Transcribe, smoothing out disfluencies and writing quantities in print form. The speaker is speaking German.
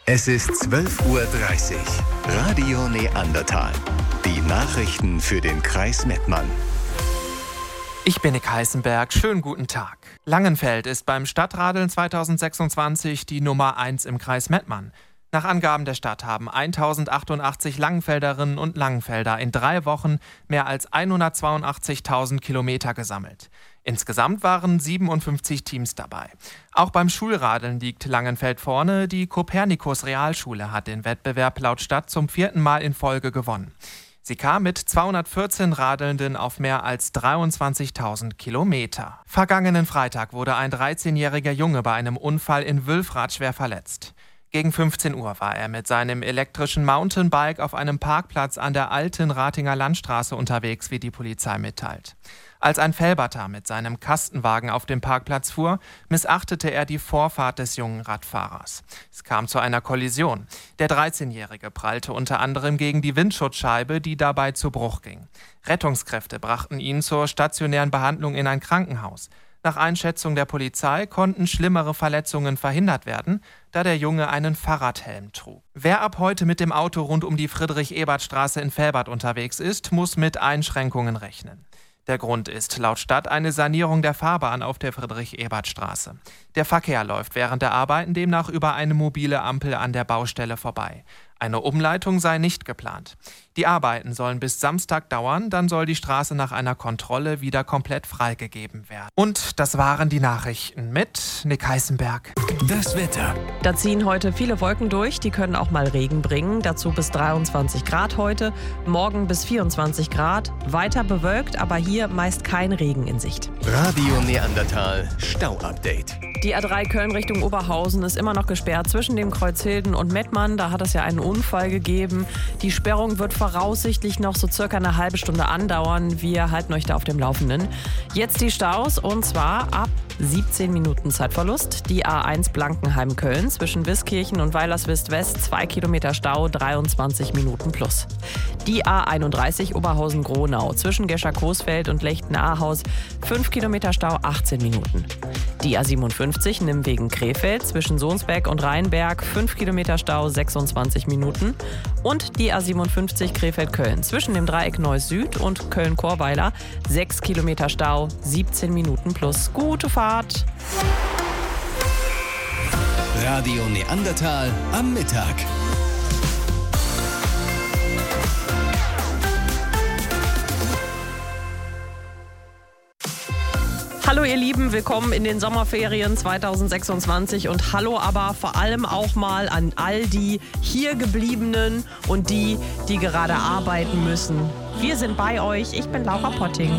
Es ist 12:30 Uhr. Radio Neandertal. Die Nachrichten für den Kreis Mettmann. Ich bin Nick Heißenberg. Schönen guten Tag. Langenfeld ist beim Stadtradeln 2026 die Nummer 1 im Kreis Mettmann. Nach Angaben der Stadt haben 1088 Langenfelderinnen und Langenfelder in 3 Wochen mehr als 182.000 Kilometer gesammelt. Insgesamt waren 57 Teams dabei. Auch beim Schulradeln liegt Langenfeld vorne. Die Kopernikus Realschule hat den Wettbewerb laut Stadt zum 4. Mal in Folge gewonnen. Sie kam mit 214 Radelnden auf mehr als 23.000 Kilometer. Vergangenen Freitag wurde ein 13-jähriger Junge bei einem Unfall in Wülfrath schwer verletzt. Gegen 15 Uhr war er mit seinem elektrischen Mountainbike auf einem Parkplatz an der alten Ratinger Landstraße unterwegs, wie die Polizei mitteilt. Als ein Felberter mit seinem Kastenwagen auf dem Parkplatz fuhr, missachtete er die Vorfahrt des jungen Radfahrers. Es kam zu einer Kollision. Der 13-Jährige prallte unter anderem gegen die Windschutzscheibe, die dabei zu Bruch ging. Rettungskräfte brachten ihn zur stationären Behandlung in ein Krankenhaus. Nach Einschätzung der Polizei konnten schlimmere Verletzungen verhindert werden, da der Junge einen Fahrradhelm trug. Wer ab heute mit dem Auto rund um die Friedrich-Ebert-Straße in Velbert unterwegs ist, muss mit Einschränkungen rechnen. Der Grund ist laut Stadt eine Sanierung der Fahrbahn auf der Friedrich-Ebert-Straße. Der Verkehr läuft während der Arbeiten demnach über eine mobile Ampel an der Baustelle vorbei. Eine Umleitung sei nicht geplant. Die Arbeiten sollen bis Samstag dauern, dann soll die Straße nach einer Kontrolle wieder komplett freigegeben werden. Und das waren die Nachrichten mit Nick Heißenberg. Das Wetter. Da ziehen heute viele Wolken durch, die können auch mal Regen bringen. Dazu bis 23 Grad heute, morgen bis 24 Grad. Weiter bewölkt, aber hier meist kein Regen in Sicht. Radio Neandertal Stau-Update. Die A3 Köln Richtung Oberhausen ist immer noch gesperrt zwischen dem Kreuzhilden und Mettmann. Da hat es ja einen Unfall gegeben. Die Sperrung wird voraussichtlich noch so circa eine halbe Stunde andauern. Wir halten euch da auf dem Laufenden. Jetzt die Staus und zwar ab 17 Minuten Zeitverlust. Die A1 Blankenheim-Köln zwischen Wiskirchen und Weilerswist-West 2 Kilometer Stau, 23 Minuten plus. Die A31 Oberhausen-Gronau zwischen Gescher-Coesfeld und Lechten-Ahaus 5 Kilometer Stau, 18 Minuten. Die A57 Nimwegen-Krefeld zwischen Sohnsbeck und Rheinberg 5 Kilometer Stau, 26 Minuten. Und die A57 Krefeld-Köln zwischen dem Dreieck Neuss Süd und Köln-Chorweiler 6 Kilometer Stau, 17 Minuten plus. Gute Fahrt! Radio Neandertal am Mittag. Hallo ihr Lieben, willkommen in den Sommerferien 2026 und hallo aber vor allem auch mal an all die hier gebliebenen und die gerade arbeiten müssen. Wir sind bei euch, ich bin Laura Potting.